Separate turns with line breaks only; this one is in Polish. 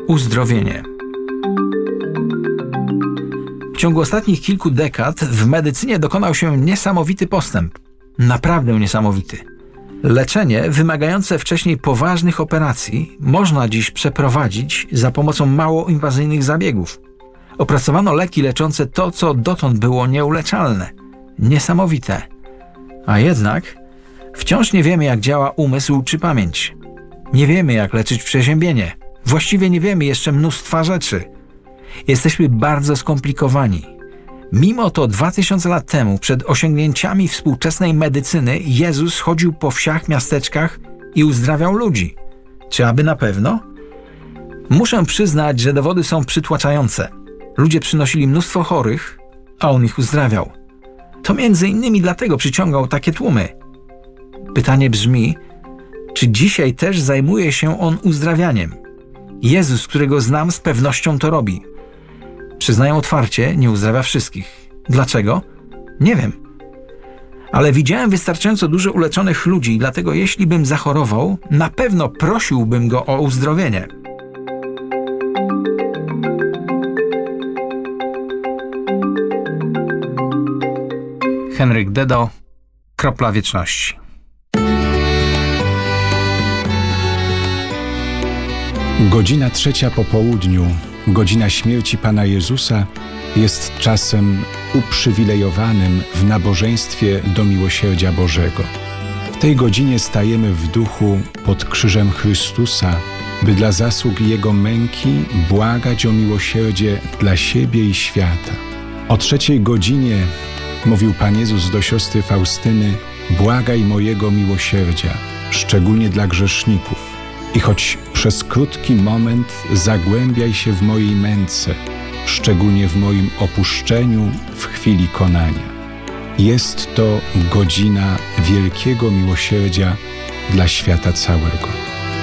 Uzdrowienie. W ciągu ostatnich kilku dekad w medycynie dokonał się niesamowity postęp. Naprawdę niesamowity. Leczenie wymagające wcześniej poważnych operacji można dziś przeprowadzić za pomocą mało inwazyjnych zabiegów. Opracowano leki leczące to, co dotąd było nieuleczalne. Niesamowite. A jednak wciąż nie wiemy, jak działa umysł czy pamięć. Nie wiemy, jak leczyć przeziębienie. Właściwie nie wiemy jeszcze mnóstwa rzeczy. Jesteśmy bardzo skomplikowani. Mimo to 2000 lat temu, przed osiągnięciami współczesnej medycyny, Jezus chodził po wsiach, miasteczkach i uzdrawiał ludzi. Czy aby na pewno? Muszę przyznać, że dowody są przytłaczające. Ludzie przynosili mnóstwo chorych, a on ich uzdrawiał. To między innymi dlatego przyciągał takie tłumy. Pytanie brzmi, czy dzisiaj też zajmuje się on uzdrawianiem? Jezus, którego znam, z pewnością to robi. Przyznaję otwarcie, nie uzdrawia wszystkich. Dlaczego? Nie wiem. Ale widziałem wystarczająco dużo uleczonych ludzi, dlatego jeśli bym zachorował, na pewno prosiłbym go o uzdrowienie. Henryk Dedo, Kropla Wieczności.
Godzina 3 po południu, godzina śmierci Pana Jezusa, jest czasem uprzywilejowanym w nabożeństwie do miłosierdzia Bożego. W tej godzinie stajemy w duchu pod krzyżem Chrystusa, by dla zasług Jego męki błagać o miłosierdzie dla siebie i świata. O 3 godzinie mówił Pan Jezus do siostry Faustyny: błagaj mojego miłosierdzia, szczególnie dla grzeszników. I choć przez krótki moment zagłębiaj się w mojej męce, szczególnie w moim opuszczeniu w chwili konania. Jest to godzina wielkiego miłosierdzia dla świata całego.